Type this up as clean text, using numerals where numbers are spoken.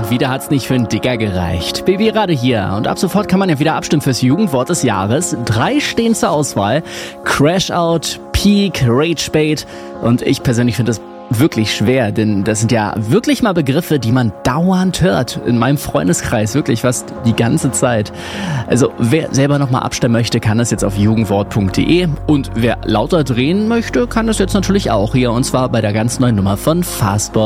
wieder hat's nicht für einen Dicker gereicht. Baby gerade hier und ab sofort kann man ja wieder abstimmen fürs Jugendwort des Jahres. 3 stehen zur Auswahl. Crash Out, Peak, Rage Bait und ich persönlich finde das wirklich schwer, denn das sind ja wirklich mal Begriffe, die man dauernd hört. In meinem Freundeskreis wirklich fast die ganze Zeit. Also wer selber nochmal abstimmen möchte, kann das jetzt auf jugendwort.de und wer lauter drehen möchte, kann das jetzt natürlich auch hier und zwar bei der ganz neuen Nummer von Fastball.